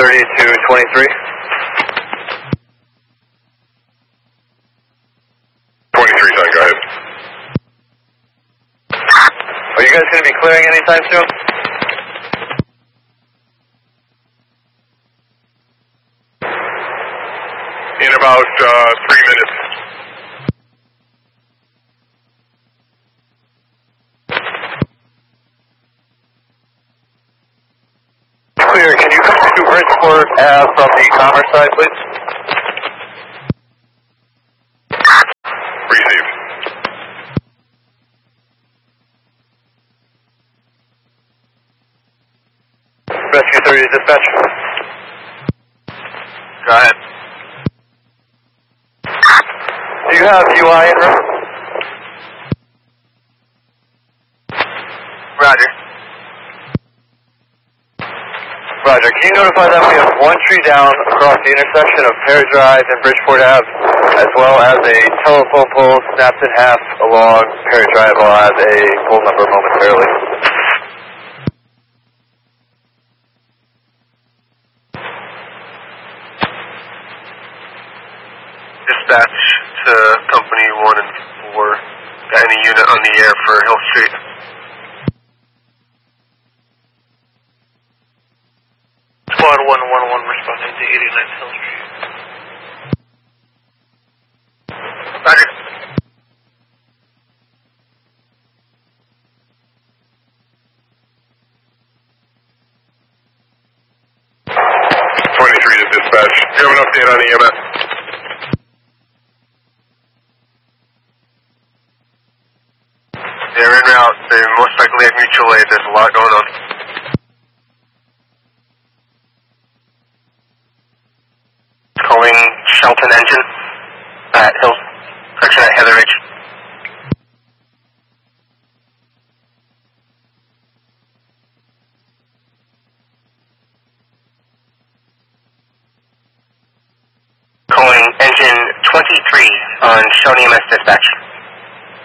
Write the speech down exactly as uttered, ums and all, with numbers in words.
thirty to twenty-three. twenty-three, son, go ahead. Are you guys going to be clearing anytime soon? In about uh, three minutes. Clear, can you come to Bridgeport Ave from the Commerce side, please? Received. Rescue thirty to dispatch. Go ahead. Do you have U I in room? Roger. Roger, can you notify them we have one tree down across the intersection of Pear Drive and Bridgeport Ave, as well as a telephone pole snapped in half along Pear Drive. I'll add a pole number momentarily. Dispatch to company one and four. Any unit on the air for Hill Street. Squad one one one responding to eighty-ninth Hill Street. Roger. twenty-three to dispatch. Do you have an update on E M S? They're en route. They most likely have mutual aid. There's a lot going on. Calling Shelton Engine at Hill, correction at Heather Ridge. Calling Engine twenty-three on Shawnee E M S dispatch.